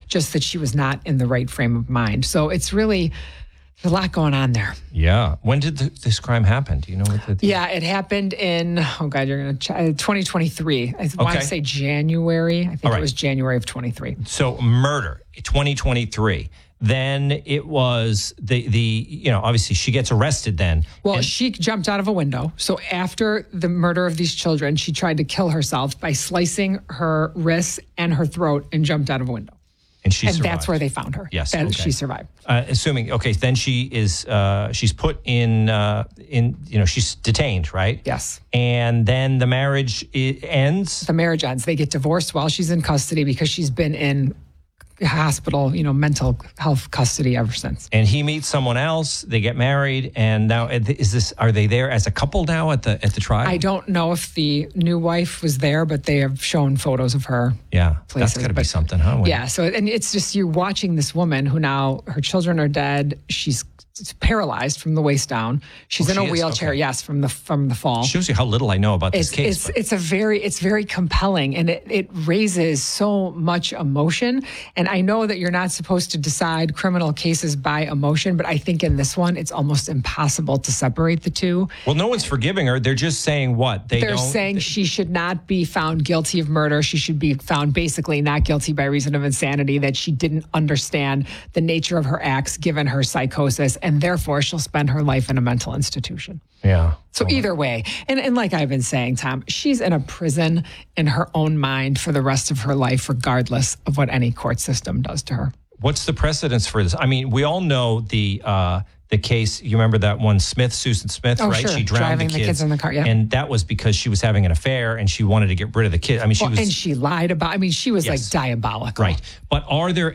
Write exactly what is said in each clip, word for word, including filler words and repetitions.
just that she was not in the right frame of mind. So it's really a lot going on there. Yeah. When did the, this crime happen? Do you know what the... Yeah, it happened in, oh God, you're going to, twenty twenty-three. I want Okay. to say January. I think All right. it was January of twenty-three. So murder, twenty twenty-three. Then it was the, the you know, obviously she gets arrested then. Well, And- she jumped out of a window. So after the murder of these children, she tried to kill herself by slicing her wrists and her throat and jumped out of a window. And she and survived. that's where they found her. Yes, That okay. she survived. Uh, assuming, okay, then she is, uh, she's put in, uh, in, you know, she's detained, right? Yes. And then the marriage i- ends. The marriage ends. They get divorced while she's in custody because she's been in hospital, you know, mental health custody ever since. And he meets someone else. They get married, and now is this? Are they there as a couple now at the at the trial? I don't know if the new wife was there, but they have shown photos of her. Yeah, places, that's got to be but- something, huh? When- Yeah. So, and it's just you watching this woman who now her children are dead. She's paralyzed from the waist down. She's Oh, in a she is? wheelchair. Okay. Yes, from the from the fall. Shows you how little I know about this It's case. it's but- it's a very it's very compelling, and it it raises so much emotion. And I know that you're not supposed to decide criminal cases by emotion, but I think in this one it's almost impossible to separate the two. well, no one's forgiving her. They're just saying what they They're don't. saying she should not be found guilty of murder. She should be found basically not guilty by reason of insanity, that she didn't understand the nature of her acts given her psychosis, and therefore she'll spend her life in a mental institution. yeah. So either way, and, and like I've been saying, Tom, she's in a prison in her own mind for the rest of her life, regardless of what any court system does to her. What's the precedence for this? I mean, we all know the uh, the case. You remember that one, Smith, Susan Smith, Oh, right? sure. She drowned Driving the the kids, kids in the car, yeah. and that was because she was having an affair and she wanted to get rid of the kid. I mean, she Well, was and she lied about, I mean, she was Yes. like diabolical. right. But are there?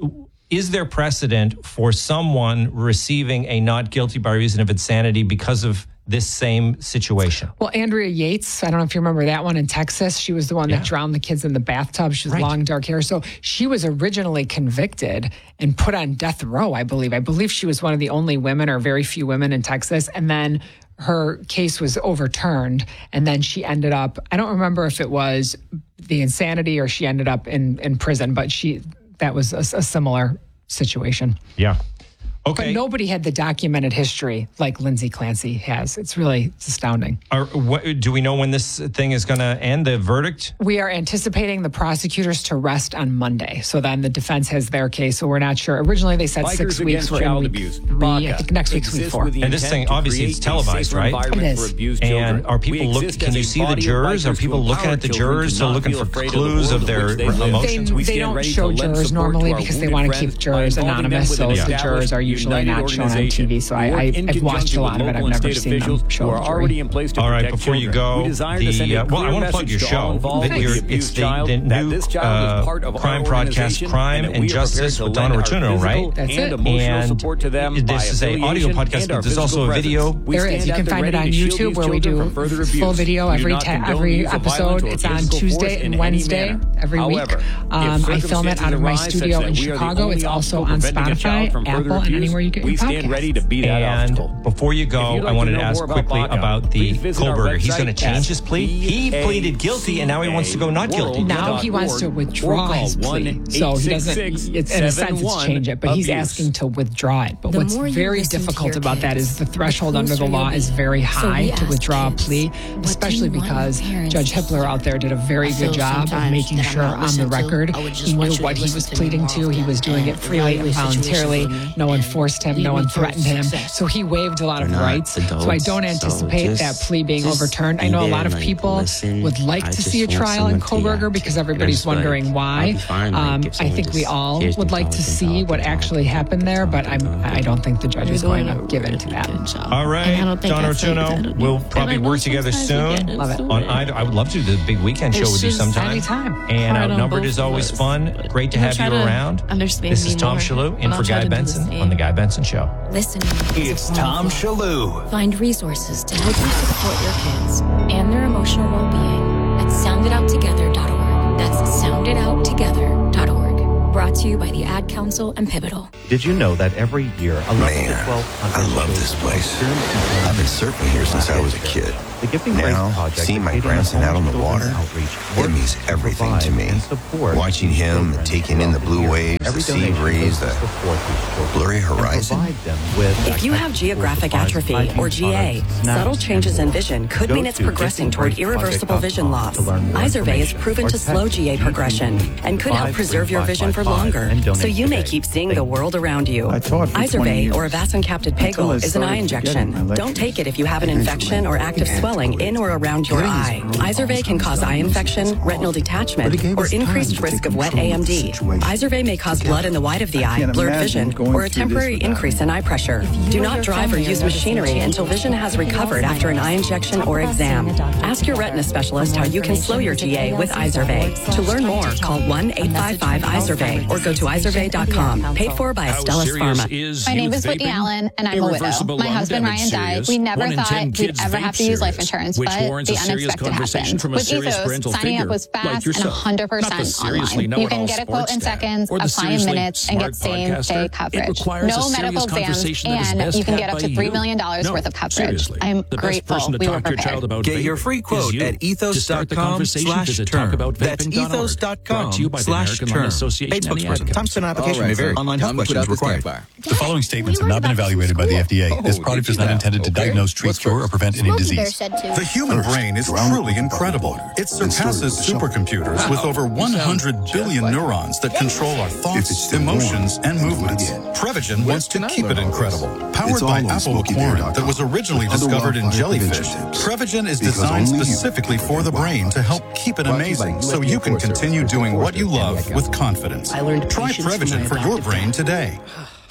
Is there precedent for someone receiving a not guilty by reason of insanity because of this same situation? Well, Andrea Yates, I don't know if you remember that one in Texas. She was the one Yeah. that drowned the kids in the bathtub. She was Right. long, dark hair. So she was originally convicted and put on death row, I believe. I believe she was one of the only women or very few women in Texas. And then her case was overturned. And then she ended up, I don't remember if it was the insanity or she ended up in, in prison, but she that was a, a similar situation. Yeah. But Okay. nobody had the documented history like Lindsay Clancy has. It's really it's astounding. Are, what, do we know when this thing is going to end? The verdict? We are anticipating the prosecutors to rest on Monday. So then the defense has their case. So we're not sure. Originally, they said Bikers six weeks. Against We're in Child week Abuse, three. BACA, I think next week's week exists four. with the And this intent thing, to obviously, create it's a televised, safer right? environment It is. for abused And children. are people We look? exist Can as you a see the body of jurors? Are bikers people to looking empower at the children jurors? to They're not looking feel for afraid of the clues world of in their which they live. emotions. They, We they stand don't ready to show lend jurors support normally to our because they wounded want to friends keep jurors by involving them anonymous. with So an the jurors established, are usually united not shown on T organization. V. So I, We work I, in I've watched a conjunction lot with of it. I've local and never state seen officials them show who a are jury. already in place to All right, protect before you children. go, We desire to send the a uh, well, I clear want to plug message your to all show. involved That with you're- the it's abused the, child the that new this child is uh, part of our crime podcast, organization Crime and that and we are prepared Justice to with Donna lend our Rotuno, physical right? That's and it. emotional And support to them by this is a audio affiliation podcast, and but our there's also physical a video. presence. We There is. stand You at can the find it ready on to shield YouTube these where we children do from further full abuse. video We do every not ta- condone every use of episode. violence or It's on physical Tuesday force and in any Wednesday manner. every week. However, if Um, I film it out of my circumstances arise studio such in that we are the Chicago. only It's also obstacle on preventing a child Spotify, from further Apple, and abuse, anywhere you get we your stand podcasts. ready to be that And obstacle. before you If go, you'd like I wanted to to know ask more about quickly BACA, about the please visit our Kohlberger. He's website going to change at his plea. He pleaded guilty, and now he wants to go not guilty. Now he wants to withdraw his plea. So he doesn't, it's, in a sense, it's change it, but he's asking to withdraw it. But The what's more you very listen to difficult your about that kids, is the threshold the under the closer law you'll is be. very So high we to ask withdraw a kids, plea, what do especially you want because parents Judge to Hippler out there did a very I good feel job of sometimes making that I'm sure not on the listened to. record I would just he want knew you what to he was listen to me pleading more to. He often was doing it and freely and evaluate voluntarily. situations with me No one and forced him. lead No me one towards threatened him. success. So he waived a lot of We're not rights. So I adults, don't so anticipate just- that plea being just overturned. I be know a there lot of and, like, people listen. would like I to just see a want trial in someone to Kohlberger react. because And everybody's it's like, wondering I'll why. be fine, like, Um, if I someone think we just all hears me would like to talking, see talking, what talking, actually happened there, but I'm, talking, I don't think the judge is going to give in to that. All right, Donna Rotuno, we'll probably work together soon. Love it. On either, I would love to do the big weekend show It's with you just sometime. anytime. And Hard on Outnumbered both is of always us, fun. but Great to he'll have you try to around. understand This me is Tom more, Shalhoub in and for I'll try Guy to do the Benson same. on The Guy Benson Show. Listening is It's a form Tom of Shalhoub. Find resources to help you support your kids and their emotional well-being at sound it out together dot org. That's sound it out together dot org. Brought to you by the Ad Council and Pivotal. Did you know that every year, eleven Man, to twelve hundred I love this place. I've been surfing here since I was a kid. The Gifting Grace Now, Project seeing my is leading grandson out on the children's water, outreach it means works to everything provide to me. and support Watching him children taking in the blue throughout waves the sea breeze, the blurry horizon. If you have geographic atrophy, or G A, subtle changes in vision could mean it's progressing toward irreversible vision loss. Izervay is proven to slow G A progression and could help preserve your vision for longer, so you may keep seeing the world around you. Izervay, or avacincaptad pegol, is an eye injection. Don't take it if you have an infection or active swelling in or around your eye. Izervay can cause eye infection, retinal detachment, or increased risk of wet A M D. Izervay may cause blood in the white of the eye, blurred vision, or a temporary increase in eye pressure. Do not drive or use machinery until vision has recovered after an eye injection or exam. Ask your retina specialist how you can slow your G A with Izervay. To learn more, call one eight five five Izervay or go to izervay dot com. Paid for by Astellas Pharma. My name is Whitney Allen, and I'm a widow. My husband Ryan died. We never thought we'd ever have to use life insurance, but the unexpected happened. With Ethos, signing up was fast and one hundred percent online. You can get a quote in seconds, apply in minutes, and get same-day coverage. No medical exams, and you can get up to three million dollars worth of coverage. I'm grateful we were prepared. Get your free quote at ethos dot com slash term. That's ethos dot com slash term. Paid spokesperson. Time spent on application may vary. Online health questions required. The following statements have not been evaluated by the F D A. This product is not intended to diagnose, treat, cure, or prevent any disease. The human brain is truly incredible. It surpasses supercomputers with over one hundred billion neurons that control our thoughts, emotions, and movements. Prevagen wants to keep it incredible. Powered by apple corn that was originally discovered in jellyfish, Prevagen is designed specifically for the brain to help keep it amazing so you can continue doing what you love with confidence. Try Prevagen for your brain today.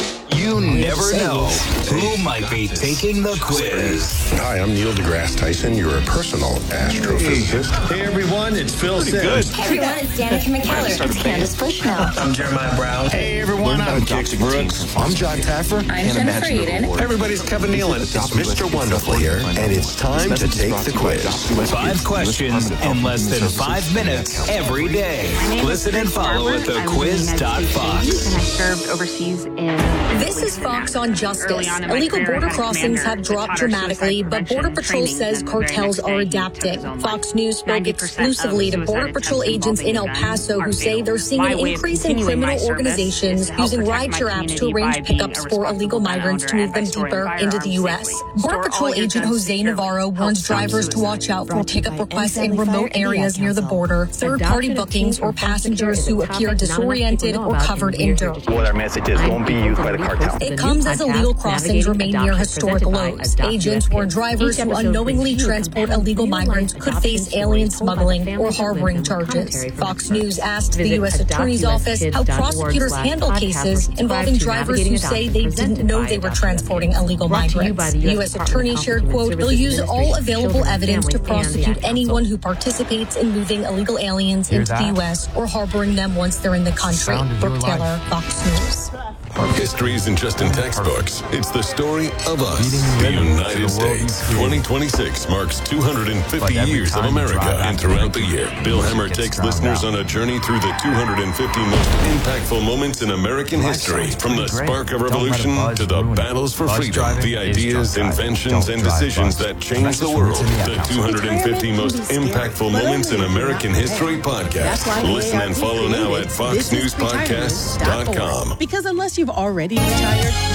You never know who might be taking the quiz. Hi, I'm Neil deGrasse Tyson, your personal astrophysicist. Hey everyone, it's Phil Sims. Hey everyone, it's Danica McKellar. It's Candace Bushnell. I'm Jeremiah Brown. Hey everyone, I'm Jax Brooks. I'm John Taffer. I'm Jennifer Eden. Everybody's Kevin Nealon. It's Mister Wonderful here, and it's time to take the quiz. Five questions in less than five minutes every day. Listen and follow at the quiz dot fox. And I served overseas in... This is Fox on Justice. Illegal border crossings have dropped dramatically, but Border Patrol says cartels are adapting. Fox News spoke exclusively to Border Patrol agents in El Paso who say they're seeing an increase in criminal organizations using rideshare apps to arrange pickups for illegal migrants to move them deeper into the U S. Border Patrol agent Jose Navarro warns drivers to watch out for pickup requests in remote areas near the border, third-party bookings, or passengers who appear disoriented or covered in dirt. What our message is, don't be used by the cartel. It comes as illegal crossings remain near historic lows. Agents warn drivers who unknowingly transport illegal migrants could face alien smuggling or harboring charges. Fox News asked the U S Attorney's Office how prosecutors handle cases involving drivers who say they didn't know they were transporting illegal migrants. The U S Attorney shared, quote, "They'll use all available evidence to prosecute anyone who participates in moving illegal aliens into the U S or harboring them once they're in the country." Brooke Taylor, Fox News. History isn't just in textbooks. It's the story of us. The United States. twenty twenty-six marks two hundred fifty years of America, and throughout the year, Bill Hemmer takes listeners on a journey through the two hundred fifty most impactful moments in American history. From the spark of revolution to the battles for freedom, the ideas, inventions, and decisions that changed the world. The two hundred fifty most impactful moments in American history podcast. Listen and follow now at fox news podcasts dot com. Because unless you've already retired,